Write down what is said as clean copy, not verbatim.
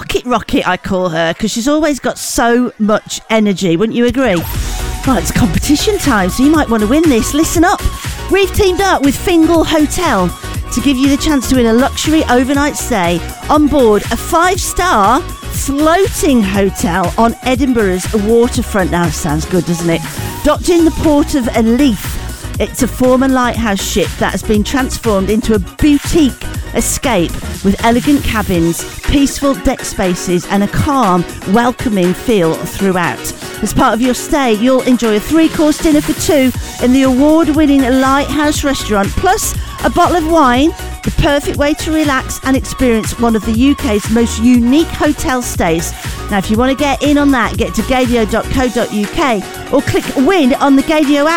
Rocket, I call her, because she's always got so much energy. Wouldn't you agree? Right, it's competition time, so you might want to win this. Listen up. We've teamed up with Fingal Hotel to give you the chance to win a luxury overnight stay on board a 5-star floating hotel on Edinburgh's waterfront. Now, sounds good, doesn't it? Docked in the port of Leith. It's a former lighthouse ship that has been transformed into a boutique escape with elegant cabins, peaceful deck spaces and a calm, welcoming feel throughout. As part of your stay, you'll enjoy a 3-course dinner for 2 in the award-winning Lighthouse restaurant, plus a bottle of wine, the perfect way to relax and experience one of the UK's most unique hotel stays. Now, if you want to get in on that, get to gadio.co.uk or click win on the Gadio app.